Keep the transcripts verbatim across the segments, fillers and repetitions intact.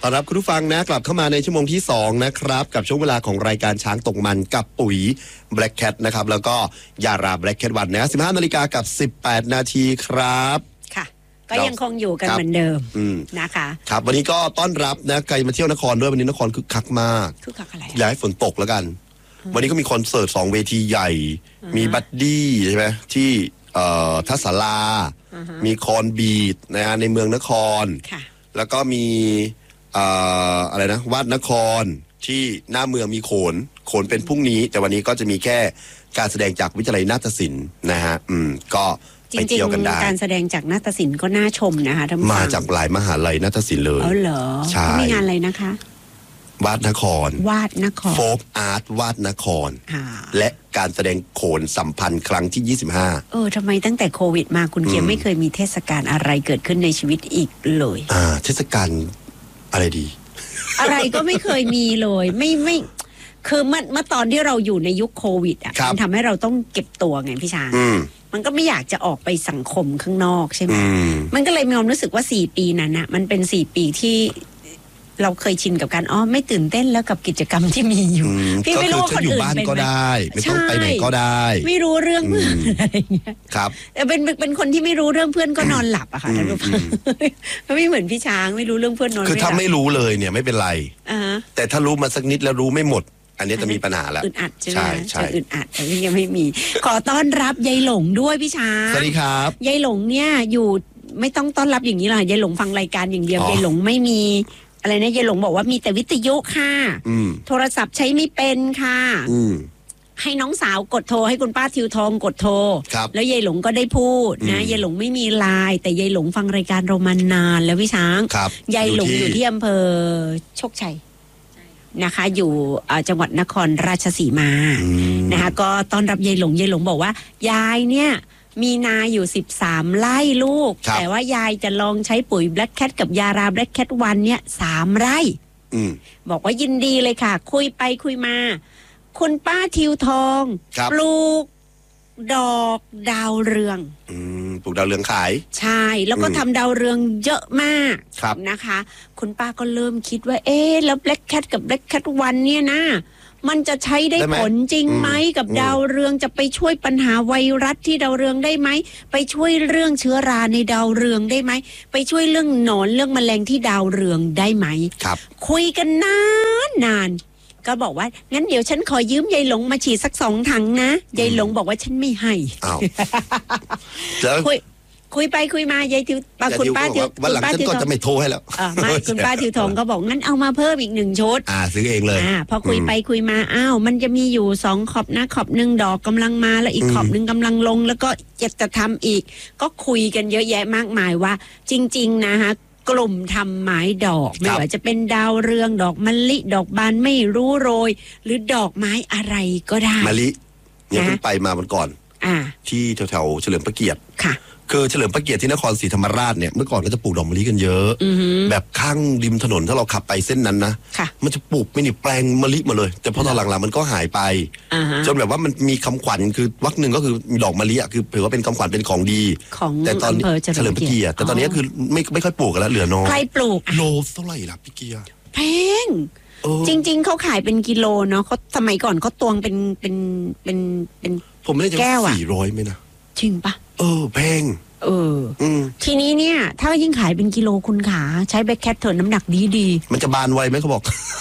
ต้อนรับคุณผู้ฟังนะกลับเข้ามาในชั่วโมงที่สองนะครับกับช่วงเวลาของรายการช้างตกมันกับปุ๋ย Black Cat นะครับแล้วก็ยารา Black Cat วันนะสิบห้านาฬิกากับสิบแปดนาทีครับค่ะก็ยังคงอยู่กันเหมือนเดิมนะคะครับวันนี้ก็ต้อนรับนะใครมาเที่ยวนครด้วยวันนี้นครคึกคักมากคึกคักอะไรอยากให้ฝนตกแล้วกันวันนี้ก็มีคอนเสิร์ตสองเวทีใหญ่มีบัดดี้ใช่ไหมที่ทัศลามีคอนบีทนะฮะในเมืองนครแล้วก็มีอะไรนะวาดนครที่หน้าเมืองมีโขนโขนเป็นพรุ่งนี้แต่วันนี้ก็จะมีแค่การแสดงจากวิทยาลัยนาฏศิลป์นะฮะอืมก็ไปเที่ยวกันได้การแสดงจากนาฏศิลป์ก็น่าชมนะคะท่านผู้ฟังมาจากหลายมหาลัยนาฏศิลป์เลยอ๋อเหรอใช่มีงานอะไรนะคะวาดนครวาดนครโฟกอาร์ตวาดนครและการแสดงโขนสัมพันธ์ครั้งที่ยี่สิบห้าเออทำไมตั้งแต่โควิดมาคุณเกียร์ไม่เคยมีเทศกาลอะไรเกิดขึ้นในชีวิตอีกเลยอ่าเทศกาลอะไรดีอะไรก็ไม่เคยมีเลยไม่ไม่คือเมื่อเมื่อตอนที่เราอยู่ในยุคโควิดอ่ะมันทำให้เราต้องเก็บตัวไงพี่ช้างมันก็ไม่อยากจะออกไปสังคมข้างนอกใช่ไหมมันก็เลยมีความรู้สึกว่าสี่ปีนั้นน่ะมันเป็นสี่ปีที่เราเคยชินกับการอ๋อไม่ตื่นเต้นแล้วกับกิจกรรมที่มีอยู่พี่ไม่รู้ว่าคนอื่นเป็นก็ได้ไม่ต้องไปไหนก็ได้ไม่รู้เรื่องเพื่อนอะไรเงี้ยครับแต่เป็นเป็นคนที่ไม่รู้เรื่องเพื่อนก็นอนหลับอะค่ะท่านผู้ฟังไม่เหมือนพี่ช้างไม่รู้เรื่องเพื่อนนอนคือถ้าไม่รู้เลยเนี่ยไม่เป็นไรแต่ถ้ารู้มาสักนิดแล้วรู้ไม่หมดอันนี้จะมีปัญหาแล้วอึดอัดใช่ไหมใช่อึดอัดแต่ยังไม่มีขอต้อนรับยายหลงด้วยพี่ช้างสวัสดีครับยายหลงเนี่ยอยู่ไม่ต้องต้อนรับอย่างนี้หรอกยายหลงฟังรายการอย่างเดียวยายหลงไม่มีอะไรนะยายหลงบอกว่ามีแต่วิทยุค่ะโทรศัพท์ใช้ไม่เป็นค่ะให้น้องสาวกดโทรให้คุณป้าทิวทองกดโทรแล้วยายหลงก็ได้พูดนะยายหลงไม่มีไลน์แต่ยายหลงฟังรายการเรามานานแล้วพี่ช้างยายหลงอยู่ที่อำเภอโชคชัยนะคะอยู่จังหวัดนครราชสีมานะคะก็ต้อนรับยายหลงยายหลงบอกว่ายายเนี่ยมีนาอยู่สิบสามไร่ลูกแต่ว่ายายจะลองใช้ปุ๋ย Black Cat กับยารา Black Cat วันเนี่ยสามไร่บอกว่ายินดีเลยค่ะคุยไปคุยมาคุณป้าทิวทองปลูกดอกดาวเรืองปลูกดาวเรืองขายใช่แล้วก็ทำดาวเรืองเยอะมากนะคะคุณป้าก็เริ่มคิดว่าเอ๊ะแล้ว Black Cat กับ Black Cat วันเนี่ยนะมันจะใช้ได้ผลจริงไหมกับดาวเรืองจะไปช่วยปัญหาไวรัสที่ดาวเรืองได้ไหมไปช่วยเรื่องเชื้อราในดาวเรืองได้ไหมไปช่วยเรื่องหนอนเรื่องแมลงที่ดาวเรืองได้ไหมครับคุยกันนานนานก็บอกว่างั้นเดี๋ยวฉันขอยืมยายหลงมาฉีดสักสองถังนะยายหลงบอกว่าฉันไม่ให้อ้าวคุยคุยไปคุยมายายทิวคุณป้าทิววันหลังฉันก็จะไม่โทรให้แล้วไม่คุณป้าทิวทองก็บอกงั้นเอามาเพิ่มอีกหนึ่งชุดอ่าซื้อเองเลยอ่าพอคุยไปคุยมาอ้าวมันจะมีอยู่สองขอบนะขอบหนึ่งดอกกำลังมาแล้วอีกขอบหนึ่งกำลังลงแล้วก็จะจะทำอีกก็คุยกันเยอะแยะมากมายว่าจริงๆนะฮะกลุ่มทำไม้ดอกไม่ว่าจะเป็นดาวเรืองดอกมะลิดอกบานไม่รู้โรยหรือดอกไม้อะไรก็ได้มะลิเนี่ยเพิ่งไปมาวันก่อนอ่าที่แถวๆเฉลิมพระเกียรติค่ะคือเฉลิมพระเกียรติที่นครศรีธรรมราชเนี่ยเมื่อก่อนก็จะปลูกดอกมะลิกันเยอะแบบข้างริมถนนถ้าเราขับไปเส้นนั้นนะมันจะปลูกไม่นี่แปลงมะลิมาเลยแต่พอตอนหลังๆมันก็หายไปจนแบบว่ามันมีคำขวัญคือวรรคหนึ่งก็คือดอกมะลิอ่ะคือถือว่าเป็นคำขวัญเป็นของดีแต่ตอนนี้เฉลิมพระเกียรติแต่ตอนนี้คือไม่ไม่ค่อยปลูกกันแล้วเหลือน้อยใครปลูกโลเท่าไหร่ล่ะพี่เกียร์แพงจริงๆเขาขายเป็นกิโลเนาะเขาสมัยก่อนเขาตวงเป็นเป็นเป็นเป็นผมไม่ได้จะสี่ร้อยไหมนะจริงปะเออแพงเออทีนี้เนี่ยถ้ายิ่งขายเป็นกิโลคุณขาใช้แบล็คแคทเถอะน้ำหนักดีดีมันจะบานไวไหมเขาบอก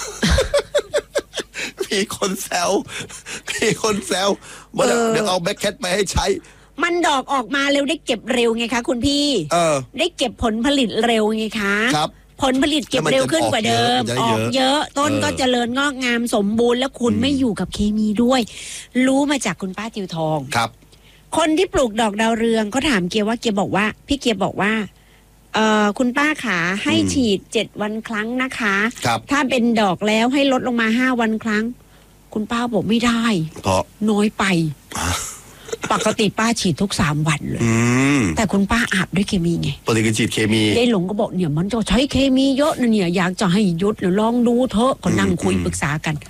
มีคนแซวมีคนแซวว่าเดี๋ยวเอาแบล็คแคทไปให้ใช้มันดอกออกมาเร็วได้เก็บเร็วไงคะคุณพี่เออได้เก็บผลผลิตเร็วไงคะครับผลผลิตเก็บเร็วขึ้นกว่าเดิมออกเยอะต้นก็เจริญงอกงามสมบูรณ์แล้วคุณไม่อยู่กับเคมีด้วยรู้มาจากคุณป้าทิวทองครับคนที่ปลูกดอกดาวเรืองก็ถามเกียร์ว่าเกียร์บอกว่าพี่เกียร์บอกว่าเอ่อคุณป้าขาให้ฉีดเจ็ดวันครั้งนะคะถ้าเป็นดอกแล้วให้ลดลงมาห้าวันครั้งคุณป้าบอกไม่ได้เพราะน้อยไปปกติป้าฉีดทุกสามวันเลยแต่คุณป้าอาบด้วยเคมีไงปกติก็ฉีดเคมียายหลงก็บอกเนี่ยมันจะใช้เคมีเยอะนะเนี่ยอยากจะให้หยุดหรือลองดูเถอะก็นั่งคุยปรึกษากัน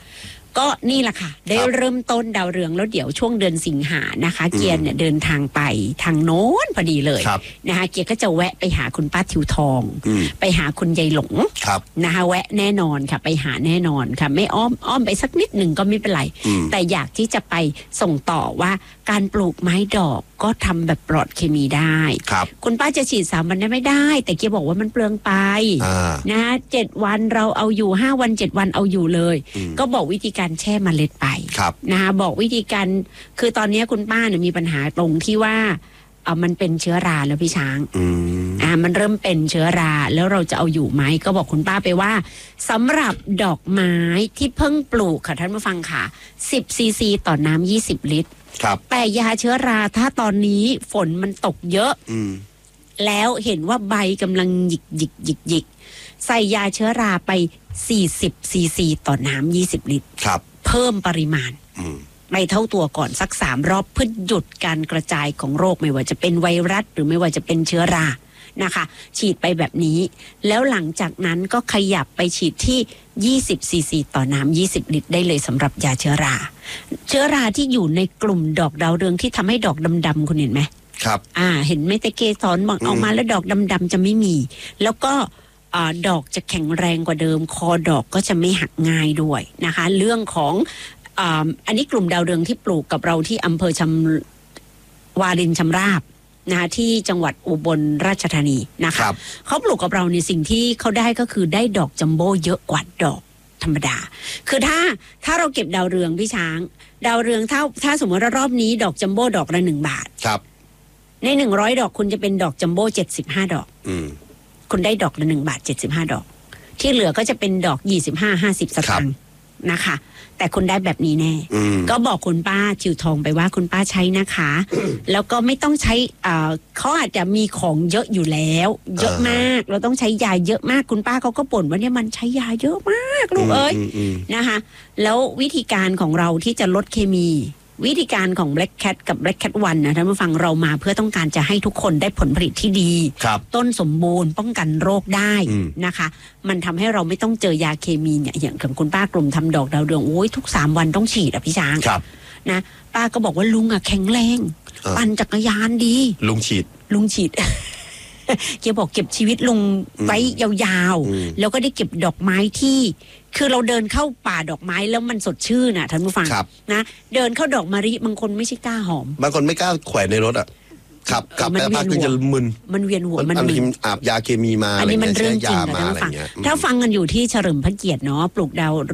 ก็นี่แหละค่ะได้เริ่มต้นดาวเรืองแล้วเดี๋ยวช่วงเดือนสิงหานะคะเกียร์เนี่ยเดินทางไปทางโน้นพอดีเลยนะคะเกียร์ก็จะแวะไปหาคุณป้าทิวทองไปหาคุณยายหลงนะคะแวะแน่นอนค่ะไปหาแน่นอนค่ะไม่อ้อมอ้อมไปสักนิดหนึ่งก็ไม่เป็นไรแต่อยากที่จะไปส่งต่อว่าการปลูกไม้ดอกก็ทำแบบปลอดเคมีได้คุณป้าจะฉีดสามวันได้ไม่ได้แต่เกียร์บอกว่ามันเปลืองไปนะเจ็ดวันเราเอาอยู่ห้าวันเจ็ดวันเอาอยู่เลยก็บอกวิธีการแช่เมล็ดไปนะคะบอกวิธีการคือตอนนี้คุณป้าเนี่ยมีปัญหาตรงที่ว่าเอามันเป็นเชื้อราแล้วพี่ช้างอ่ามันเริ่มเป็นเชื้อราแล้วเราจะเอาอยู่ไหมก็บอกคุณป้าไปว่าสำหรับดอกไม้ที่เพิ่งปลูกค่ะท่านผู้ฟังค่ะสิบซีซีต่อน้ำยี่สิบลิตรแต่ยาเชื้อราถ้าตอนนี้ฝนมันตกเยอะแล้วเห็นว่าใบกำลังหยิกหยิกหยิกหยิกใส่ยาเชื้อราไปสี่สิบซีซีต่อน้ำยี่สิบลิตรเพิ่มปริมาณไปเท่าตัวก่อนสักสามรอบเพื่อหยุดการกระจายของโรคไม่ว่าจะเป็นไวรัสหรือไม่ว่าจะเป็นเชื้อรานะคะฉีดไปแบบนี้แล้วหลังจากนั้นก็ขยับไปฉีดที่ยี่สิบซีซีต่อน้ำยี่สิบลิตรได้เลยสำหรับยาเชื้อราเชื้อราที่อยู่ในกลุ่มดอกดาวเรืองที่ทำให้ดอกดำๆคุณเห็นไหมครับอ่าเห็นไหมแต่เกสรออกมาแล้วดอกดำๆจะไม่มีแล้วก็ดอกจะแข็งแรงกว่าเดิมคอดอกก็จะไม่หักง่ายด้วยนะคะเรื่องของอันนี้กลุ่มดาวเรืองที่ปลูกกับเราที่อำเภอชำวารินชำราบนะคะที่จังหวัดอุบลราชธานีนะคะเขาปลูกกับเราในสิ่งที่เขาได้ก็คือได้ดอกจัมโบ้เยอะกว่าดอกธรรมดาคือถ้าถ้าเราเก็บดาวเรืองพี่ช้างดาวเรืองถ้าถ้าสมมติว่ารอบนี้ดอกจัมโบ้ดอกละหนึ่งบาทครับในหนึ่งร้อยดอกคุณจะเป็นดอกจัมโบ้เจ็ดสิบห้าดอกอืมคุณได้ดอกละหนึ่งบาทเจ็ดสิบห้าดอกที่เหลือก็จะเป็นดอกยี่สิบห้าห้าสิบสตางค์นะคะแต่คุณได้แบบนี้แน่ก็บอกคุณป้าจิวทองไปว่าคุณป้าใช้นะคะ แล้วก็ไม่ต้องใช้เขาอาจจะมีของเยอะอยู่แล้วเยอะมากเราต้องใช้ยาเยอะมากคุณป้าเขาก็บ่นว่าเนี่ยมันใช้ยาเยอะมากลูกเอ้ยนะคะแล้ววิธีการของเราที่จะลดเคมีวิธีการของ Black Cat กับ Black Cat วันนะท่านผู้ฟังเรามาเพื่อต้องการจะให้ทุกคนได้ผลผลิตที่ดีต้นสมบูรณ์ป้องกันโรคได้นะคะมันทำให้เราไม่ต้องเจอยาเคมีเนี่ยอย่างของคุณป้ากลุ่มทำดอกดาวเรืองโอ้ยทุกสามวันต้องฉีดอ่ะพี่ช้างนะป้าก็บอกว่าลุงอ่ะแข็งแรงปั่นจักรยานดีลุงฉีดลุงฉีดเกียบอกเก็บชีวิตลุงไว้ยาวๆแล้วก็ได้เก็บดอกไม้ที่คือเราเดินเข้าป่าดอกไม้แล้วมันสดชื่นน่ะท่านผู้ฟังนะเดินเข้าดอกมะลิบางคนไม่ใช่กล้าหอมบางคนไม่กล้าแขวนในรถอ่ะครับกลับแต่พักก็จะมึนมันเวียนหัวมันมึนอาบยาเคมีมาอันนี้มันเรื่องจริงค่ะท่านผู้ฟังถ้าฟังกันอยู่ที่เฉลิมพระเกียรติเนาะปลูกดาว